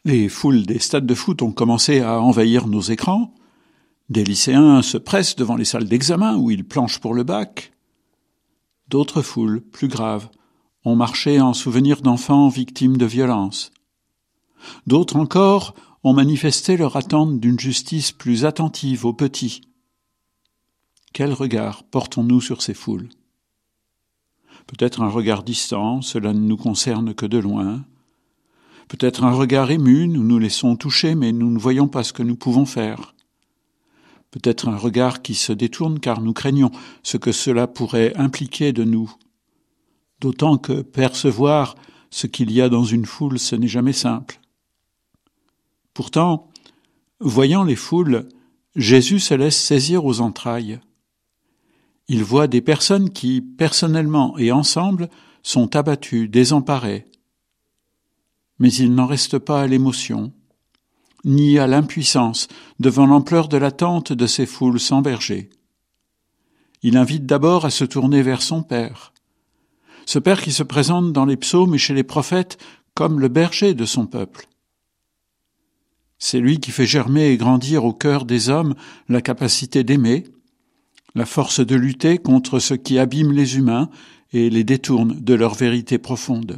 Les foules des stades de foot ont commencé à envahir nos écrans. Des lycéens se pressent devant les salles d'examen où ils planchent pour le bac. D'autres foules, plus graves, ont marché en souvenir d'enfants victimes de violences. D'autres encore ont manifesté leur attente d'une justice plus attentive aux petits. Quel regard portons-nous sur ces foules ? Peut-être un regard distant, cela ne nous concerne que de loin. Peut-être un regard ému, nous nous laissons toucher, mais nous ne voyons pas ce que nous pouvons faire. Peut-être un regard qui se détourne car nous craignons ce que cela pourrait impliquer de nous. D'autant que percevoir ce qu'il y a dans une foule, ce n'est jamais simple. Pourtant, voyant les foules, Jésus se laisse saisir aux entrailles. Il voit des personnes qui, personnellement et ensemble, sont abattues, désemparées. Mais il n'en reste pas à l'émotion, ni à l'impuissance devant l'ampleur de l'attente de ces foules sans berger. Il invite d'abord à se tourner vers son Père, ce Père qui se présente dans les psaumes et chez les prophètes comme le berger de son peuple. C'est lui qui fait germer et grandir au cœur des hommes la capacité d'aimer, la force de lutter contre ce qui abîme les humains et les détourne de leur vérité profonde.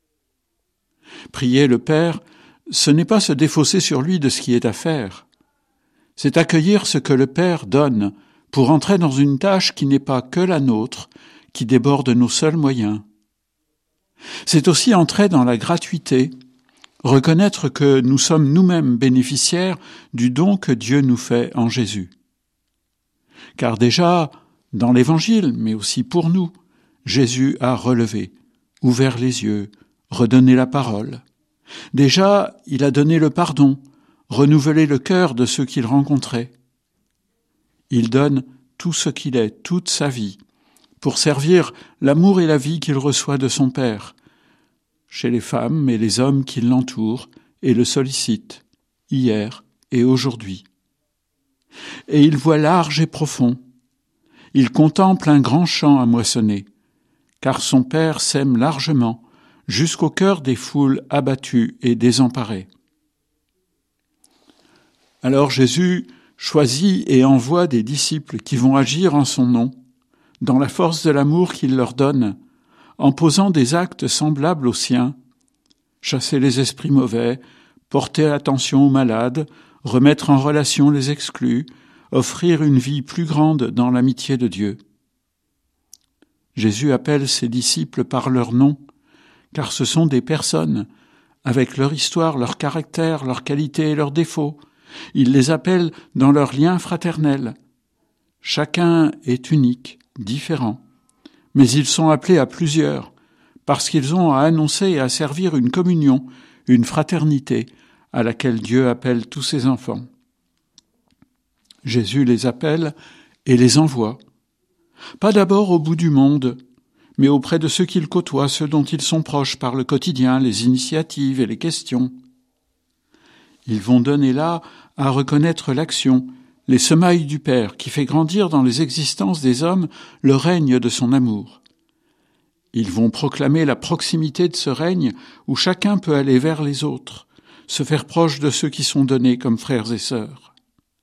Prier le Père, ce n'est pas se défausser sur lui de ce qui est à faire. C'est accueillir ce que le Père donne pour entrer dans une tâche qui n'est pas que la nôtre, qui déborde nos seuls moyens. C'est aussi entrer dans la gratuité, reconnaître que nous sommes nous-mêmes bénéficiaires du don que Dieu nous fait en Jésus. Car déjà, dans l'Évangile, mais aussi pour nous, Jésus a relevé, ouvert les yeux, redonné la parole. Déjà, il a donné le pardon, renouvelé le cœur de ceux qu'il rencontrait. Il donne tout ce qu'il est, toute sa vie, pour servir l'amour et la vie qu'il reçoit de son Père, chez les femmes et les hommes qui l'entourent et le sollicitent, hier et aujourd'hui. Et il voit large et profond. Il contemple un grand champ à moissonner, car son Père sème largement, jusqu'au cœur des foules abattues et désemparées. Alors Jésus choisit et envoie des disciples qui vont agir en son nom, dans la force de l'amour qu'il leur donne, en posant des actes semblables aux siens, chasser les esprits mauvais, porter attention aux malades, remettre en relation les exclus, offrir une vie plus grande dans l'amitié de Dieu. Jésus appelle ses disciples par leur nom, car ce sont des personnes, avec leur histoire, leur caractère, leurs qualités et leurs défauts. Il les appelle dans leur lien fraternel. Chacun est unique, différent, mais ils sont appelés à plusieurs, parce qu'ils ont à annoncer et à servir une communion, une fraternité, à laquelle Dieu appelle tous ses enfants. Jésus les appelle et les envoie, pas d'abord au bout du monde, mais auprès de ceux qu'ils côtoient, ceux dont ils sont proches par le quotidien, les initiatives et les questions. Ils vont donner là à reconnaître l'action, les semailles du Père qui fait grandir dans les existences des hommes le règne de son amour. Ils vont proclamer la proximité de ce règne où chacun peut aller vers les autres, se faire proche de ceux qui sont donnés comme frères et sœurs.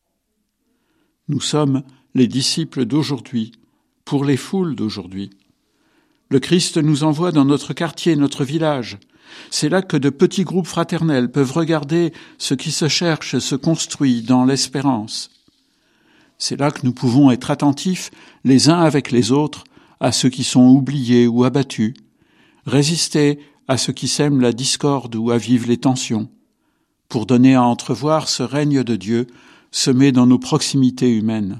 Nous sommes les disciples d'aujourd'hui, pour les foules d'aujourd'hui. Le Christ nous envoie dans notre quartier, notre village. C'est là que de petits groupes fraternels peuvent regarder ce qui se cherche, se construit dans l'espérance. C'est là que nous pouvons être attentifs les uns avec les autres à ceux qui sont oubliés ou abattus, résister à ceux qui sèment la discorde ou avivent les tensions, pour donner à entrevoir ce règne de Dieu semé dans nos proximités humaines.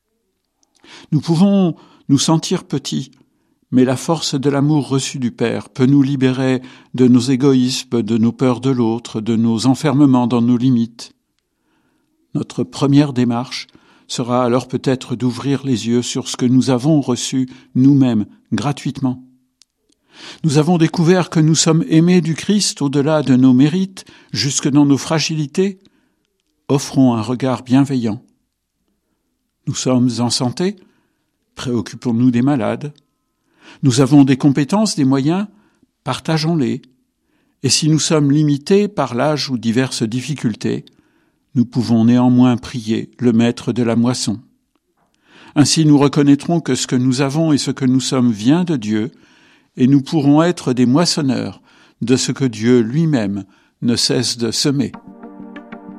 Nous pouvons nous sentir petits, mais la force de l'amour reçu du Père peut nous libérer de nos égoïsmes, de nos peurs de l'autre, de nos enfermements dans nos limites. Notre première démarche sera alors peut-être d'ouvrir les yeux sur ce que nous avons reçu nous-mêmes, gratuitement. Nous avons découvert que nous sommes aimés du Christ au-delà de nos mérites, jusque dans nos fragilités. Offrons un regard bienveillant. Nous sommes en santé, préoccupons-nous des malades. Nous avons des compétences, des moyens, partageons-les. Et si nous sommes limités par l'âge ou diverses difficultés, nous pouvons néanmoins prier le maître de la moisson. Ainsi nous reconnaîtrons que ce que nous avons et ce que nous sommes vient de Dieu, et nous pourrons être des moissonneurs de ce que Dieu lui-même ne cesse de semer.